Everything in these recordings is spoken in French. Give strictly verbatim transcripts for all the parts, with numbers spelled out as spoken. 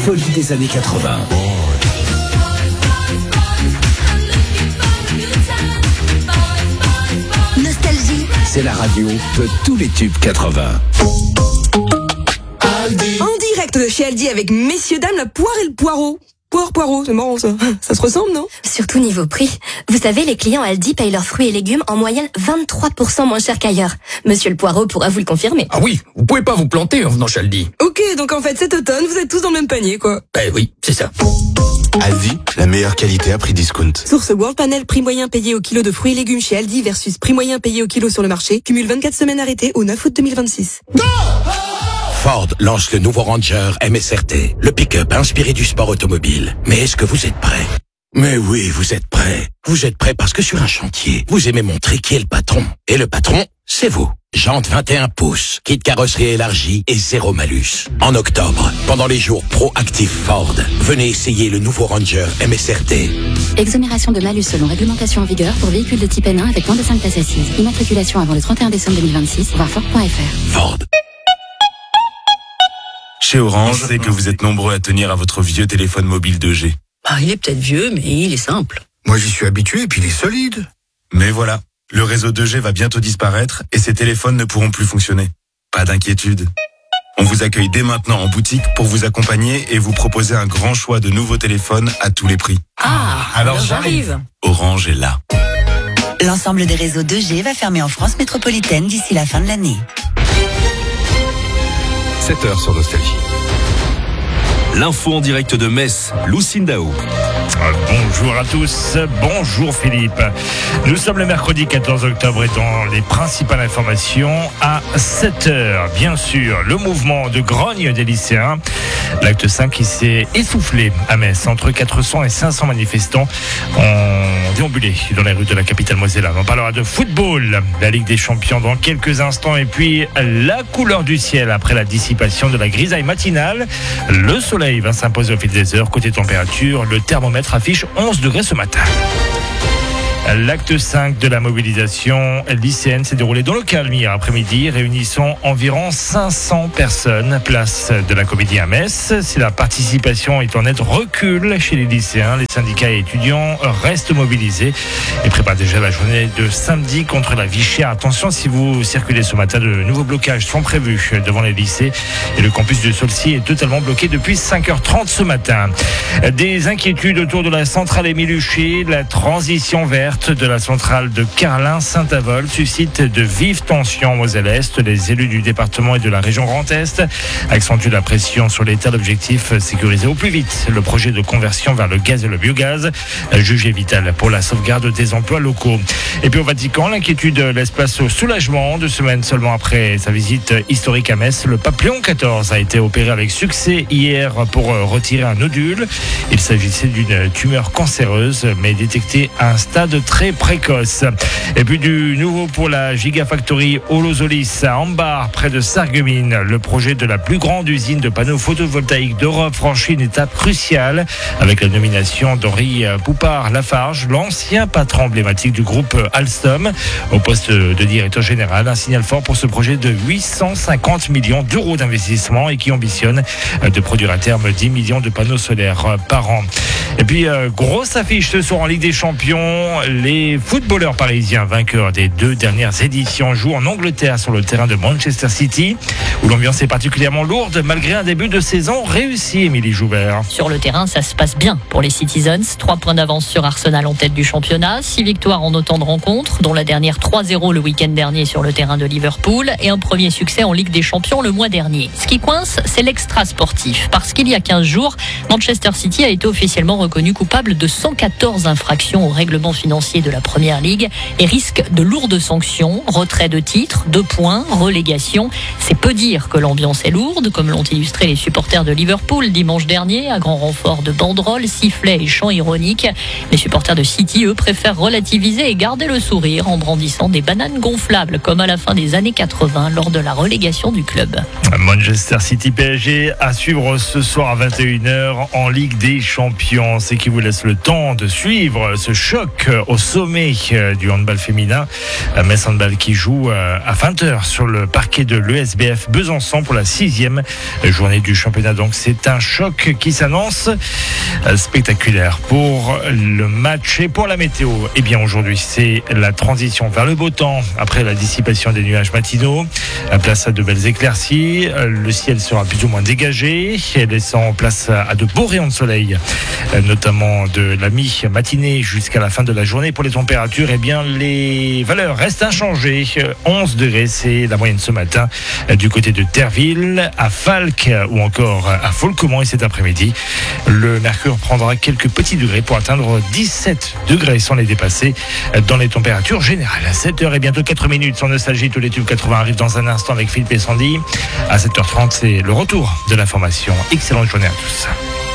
folie des années quatre-vingts. Nostalgie. C'est la radio de tous les tubes quatre-vingts. En direct de chez Aldi avec messieurs dames, la poire et le poireau. Poire, poireau, c'est marrant ça. Ça se ressemble, non? Surtout niveau prix. Vous savez, les clients Aldi payent leurs fruits et légumes en moyenne vingt-trois pour cent moins cher qu'ailleurs. Monsieur le Poireau pourra vous le confirmer. Ah oui, vous pouvez pas vous planter en venant chez Aldi. Ok, donc en fait cet automne, vous êtes tous dans le même panier, quoi. Ben oui, c'est ça. Aldi, la meilleure qualité à prix discount. Source World Panel, prix moyen payé au kilo de fruits et légumes chez Aldi versus prix moyen payé au kilo sur le marché. Cumule vingt-quatre semaines arrêtées au neuf août deux mille vingt-six. Ford lance le nouveau Ranger M S R T, le pick-up inspiré du sport automobile. Mais est-ce que vous êtes prêts? Mais oui, vous êtes prêts. Vous êtes prêts parce que sur un chantier, vous aimez montrer qui est le patron. Et le patron, c'est vous. Jantes vingt et un pouces, kit carrosserie élargie et zéro malus. En octobre, pendant les jours Pro-Active Ford, venez essayer le nouveau Ranger M S R T. Exonération de malus selon réglementation en vigueur pour véhicules de type N un avec moins de cinq places assises. Immatriculation avant le trente et un décembre deux mille vingt-six, voir Ford point F R. Ford. Chez Orange, c'est que vous êtes nombreux à tenir à votre vieux téléphone mobile deux G. Ah, il est peut-être vieux, mais il est simple. Moi, j'y suis habitué et puis il est solide. Mais voilà, le réseau deux G va bientôt disparaître et ces téléphones ne pourront plus fonctionner. Pas d'inquiétude. On vous accueille dès maintenant en boutique pour vous accompagner et vous proposer un grand choix de nouveaux téléphones à tous les prix. Ah, alors j'arrive. Orange est là. L'ensemble des réseaux deux G va fermer en France métropolitaine d'ici la fin de l'année. sept heures sur Nostalgie. L'info en direct de Metz, Lucinda Dao. Bonjour à tous, bonjour Philippe. Nous sommes le mercredi quatorze octobre et dans les principales informations à sept heures. Bien sûr, le mouvement de grogne des lycéens. L'acte cinq qui s'est essoufflé à Metz. Entre quatre cents et cinq cents manifestants ont déambulé dans les rues de la capitale mosellane. On parlera de football, la Ligue des Champions dans quelques instants et puis la couleur du ciel après la dissipation de la grisaille matinale. Le soleil va s'imposer au fil des heures. Côté température, le thermomètre affiche onze degrés ce matin. L'acte cinq de la mobilisation lycéenne s'est déroulé dans le calme hier après-midi, réunissant environ cinq cents personnes, place de la Comédie à Metz. Si la participation est en net recul chez les lycéens, les syndicats et étudiants restent mobilisés et préparent déjà la journée de samedi contre la vie chère. Attention, si vous circulez ce matin, de nouveaux blocages sont prévus devant les lycées et le campus de Saulcy est totalement bloqué depuis cinq heures trente ce matin. Des inquiétudes autour de la centrale Émile Huchet, la transition verte de la centrale de Carlin-Saint-Avold suscite de vives tensions en Moselle-Est. Les élus du département et de la région Grand Est accentuent la pression sur l'État. L'objectif, sécuriser au plus vite le projet de conversion vers le gaz et le biogaz, jugé vital pour la sauvegarde des emplois locaux. Et puis au Vatican, l'inquiétude laisse place au soulagement. Deux semaines seulement après sa visite historique à Metz, le pape Léon quatorze a été opéré avec succès hier pour retirer un nodule. Il s'agissait d'une tumeur cancéreuse, mais détectée à un stade très précoce. Et puis du nouveau pour la Gigafactory Holozolis à Ambar, près de Sarreguemines. Le projet de la plus grande usine de panneaux photovoltaïques d'Europe franchit une étape cruciale avec la nomination d'Henri Poupard-Lafarge, l'ancien patron emblématique du groupe Alstom, au poste de directeur général. Un signal fort pour ce projet de huit cent cinquante millions d'euros d'investissement et qui ambitionne de produire à terme dix millions de panneaux solaires par an. Et puis, euh, grosse affiche ce soir en Ligue des Champions. Les footballeurs parisiens, vainqueurs des deux dernières éditions, jouent en Angleterre sur le terrain de Manchester City, où l'ambiance est particulièrement lourde malgré un début de saison réussi, Émilie Joubert. Sur le terrain, ça se passe bien pour les Citizens. Trois points d'avance sur Arsenal en tête du championnat. Six victoires en autant de rencontres, dont la dernière trois zéro le week-end dernier sur le terrain de Liverpool et un premier succès en Ligue des Champions le mois dernier. Ce qui coince, c'est l'extra sportif. Parce qu'il y a quinze jours, Manchester City a été officiellement reconnu coupable de cent quatorze infractions au règlement financier de la Première Ligue et risque de lourdes sanctions, retrait de titres, deux points, relégation. C'est peu dire que l'ambiance est lourde, comme l'ont illustré les supporters de Liverpool dimanche dernier, à grand renfort de banderoles, sifflets et chants ironiques. Les supporters de City, eux, préfèrent relativiser et garder le sourire en brandissant des bananes gonflables, comme à la fin des années quatre-vingts, lors de la relégation du club. Manchester City P S G à suivre ce soir à vingt et une heures en Ligue des Champions. C'est qui vous laisse le temps de suivre ce choc au sommet du handball féminin. Metz Handball qui joue à vingt heures sur le parquet de l'E S B F Besançon pour la sixième journée du championnat. Donc c'est un choc qui s'annonce spectaculaire pour le match et pour la météo. Eh bien aujourd'hui c'est la transition vers le beau temps après la dissipation des nuages matinaux. Place à de belles éclaircies. Le ciel sera plus ou moins dégagé, laissant place à de beaux rayons de soleil, notamment de la mi-matinée jusqu'à la fin de la journée. Pour les températures, eh bien les valeurs restent inchangées. onze degrés, c'est la moyenne ce matin du côté de Terville, à Falques ou encore à Folcomont. Et cet après-midi, le mercure prendra quelques petits degrés pour atteindre dix-sept degrés sans les dépasser dans les températures générales. À sept heures et bientôt quatre minutes sur Nostalgie, tous les tubes quatre-vingts arrivent dans un instant avec Philippe et Sandy. À sept heures trente, c'est le retour de l'information. Excellente journée à tous.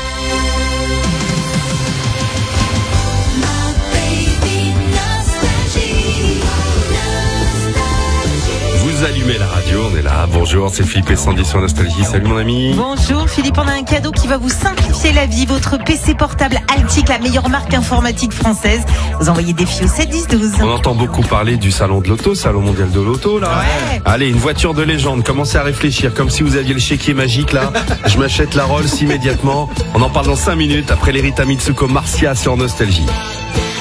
Vous allumez la radio, on est là. Bonjour, c'est Philippe et Sandy sur Nostalgie. Salut mon ami. Bonjour Philippe, on a un cadeau qui va vous simplifier la vie. Votre P C portable Altic, la meilleure marque informatique française. Vous envoyez des filles au sept dix douze. On entend beaucoup parler du salon de l'auto, salon mondial de l'auto là. Ouais. Allez, une voiture de légende, commencez à réfléchir comme si vous aviez le chéquier magique là. Je m'achète la Rolls immédiatement. On en parle dans cinq minutes après l'Erita Mitsuko Marcia sur Nostalgie.